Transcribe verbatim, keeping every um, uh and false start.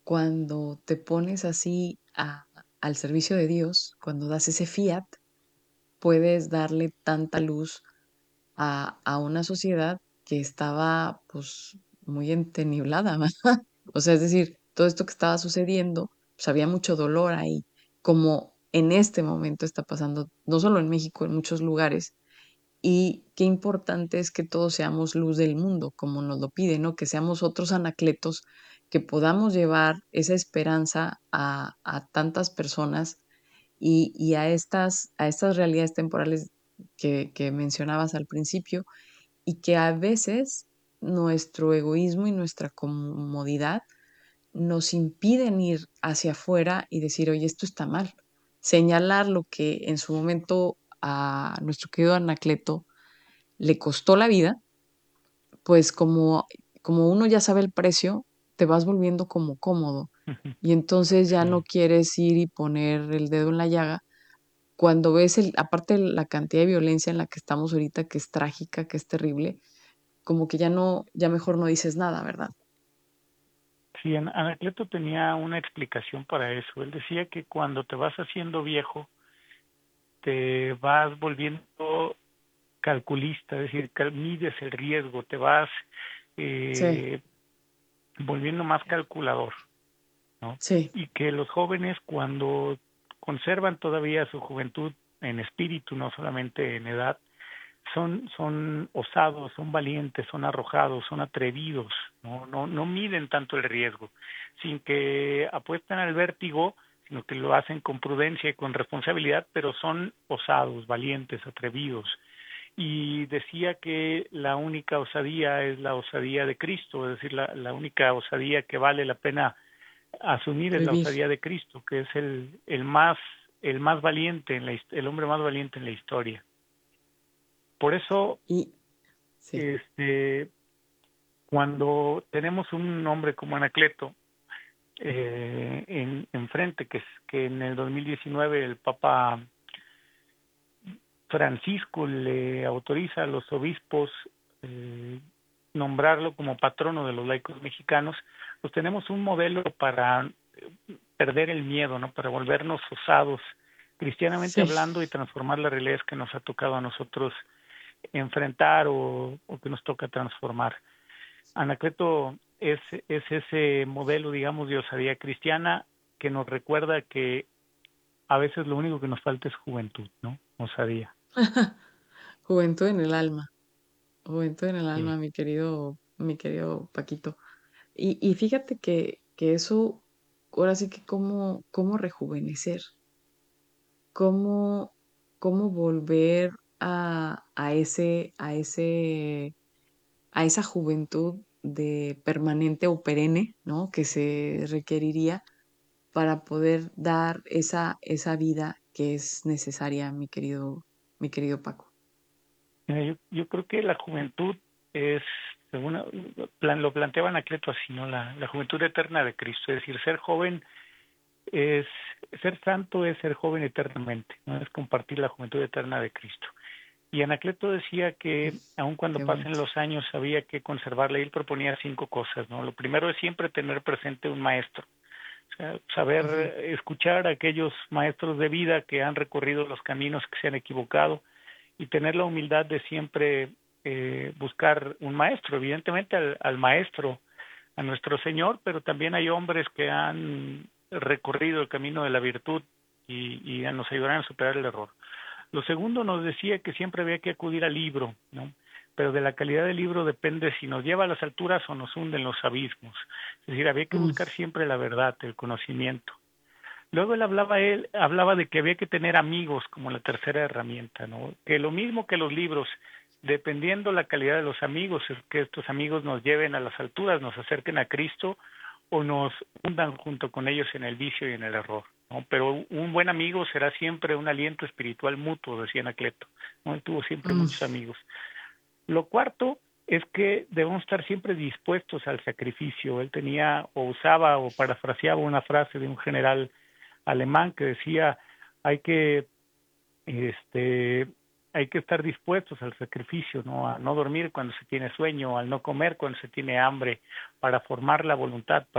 cuando te pones así a al servicio de Dios, cuando das ese fiat, puedes darle tanta luz a a una sociedad que estaba, pues, muy enteneblada, ¿verdad? O sea, es decir, todo esto que estaba sucediendo, pues, había mucho dolor ahí, como en este momento está pasando, no solo en México, en muchos lugares. Y qué importante es que todos seamos luz del mundo, como nos lo pide, ¿no? Que seamos otros Anacletos, que podamos llevar esa esperanza a a tantas personas y y a estas a estas realidades temporales que que mencionabas al principio, y que a veces nuestro egoísmo y nuestra comodidad nos impiden ir hacia afuera y decir: "Oye, esto está mal". Señalar lo que en su momento a nuestro querido Anacleto le costó la vida, pues como como uno ya sabe el precio, te vas volviendo como cómodo, Ujú. y entonces ya no Sí. quieres ir y poner el dedo en la llaga cuando ves el aparte la cantidad de violencia en la que estamos ahorita, que es trágica, que es terrible, como que ya no ya mejor no dices nada, ¿verdad? Sí, Ana Anacleto tenía una explicación para eso. Él decía que cuando te vas haciendo viejo te vas volviendo calculista, es decir, cal mides el riesgo, te vas, Sí. eh, volviendo más calculador, ¿no? Sí. Y que los jóvenes, cuando conservan todavía su juventud en espíritu, no solamente en edad, son son osados, son valientes, son arrojados, son atrevidos, no no no miden tanto el riesgo, sin que apuesten al vértigo, sino que lo hacen con prudencia y con responsabilidad, pero son osados, valientes, atrevidos. Y decía que la única osadía es la osadía de Cristo, es decir, la la única osadía que vale la pena asumir es la Vivir. osadía de Cristo, que es el el más el más valiente en la his el hombre más valiente en la historia. Por eso Y sí. este, cuando tenemos un hombre como Anacleto, eh, en enfrente, que es que en el dos mil diecinueve el Papa Francisco le autoriza a los obispos, eh, nombrarlo como patrono de los laicos mexicanos, pues tenemos un modelo para perder el miedo, ¿no? Para volvernos osados, cristianamente Sí. hablando, y transformar las realidades que nos ha tocado a nosotros enfrentar o o que nos toca transformar. Anacleto es es ese modelo, digamos, de osadía cristiana que nos recuerda que a veces lo único que nos falta es juventud, ¿no? Osadía. Juventud en el alma, juventud en el Sí. alma, mi querido mi querido Paquito. Y y fíjate que que eso, ahora sí que cómo cómo rejuvenecer. Cómo cómo volver a a ese a ese a esa juventud de permanente o perenne, ¿no? Que se requeriría para poder dar esa esa vida que es necesaria, mi querido mi querido Paco. Mira, yo yo creo que la juventud es, según lo plan lo planteaba Anacleto así, ¿no? La la juventud eterna de Cristo, es decir, ser joven es ser santo es ser joven eternamente, ¿no? Es compartir la juventud eterna de Cristo. Y Anacleto decía que aun cuando Qué pasen bonito. los años había que conservarla, y él proponía cinco cosas, ¿no? Lo primero es siempre tener presente un maestro, o sea, saber Ujú. escuchar a aquellos maestros de vida que han recorrido los caminos que se han equivocado y tener la humildad de siempre, eh, buscar un maestro, evidentemente al al maestro, a nuestro Señor, pero también hay hombres que han recorrido el camino de la virtud y y nos ayudarán a superar el error. Lo segundo, nos decía que siempre había que acudir al libro, ¿no? Pero de la calidad del libro depende si nos lleva a las alturas o nos hunde en los abismos. Es decir, había que Mm. buscar siempre la verdad, el conocimiento. Luego él hablaba él hablaba de que había que tener amigos como la tercera herramienta, ¿no? Que lo mismo que los libros, dependiendo la calidad de los amigos, es que estos amigos nos lleven a las alturas, nos acerquen a Cristo o nos hundan junto con ellos en el vicio y en el error, ¿no? Pero un buen amigo será siempre un aliento espiritual mutuo, decía Anacleto, ¿no? Él tuvo siempre Mm. muchos amigos. Lo cuarto es que debemos estar siempre dispuestos al sacrificio. Él tenía o usaba o parafraseaba una frase de un general alemán que decía: "Hay que, este, hay que estar dispuestos al sacrificio, ¿no? A no dormir cuando se tiene sueño, al no comer cuando se tiene hambre, para formar la voluntad, para